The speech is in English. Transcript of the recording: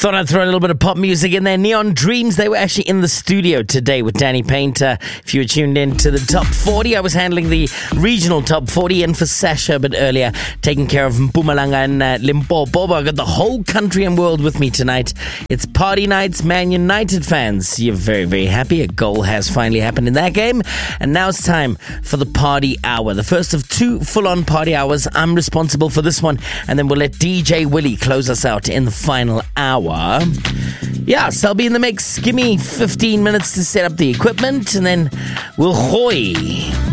Thought I'd throw a little bit of pop music in there. Neon Dreams, they were actually in the studio today with Danny Painter. If you were tuned in to the top 40, I was handling the regional top 40 in for Sasha a bit earlier, taking care of Mpumalanga and Limpopo. I got the whole country and world with me tonight. It's party nights, Man United fans. You're very, very happy. A goal has finally happened in that game. And now it's time for the party hour. The first of two full-on party hours. I'm responsible for this one. And then we'll let DJ Willie close us out in the final hour. So I'll be in the mix. Give me 15 minutes to set up the equipment, and then we'll hoy.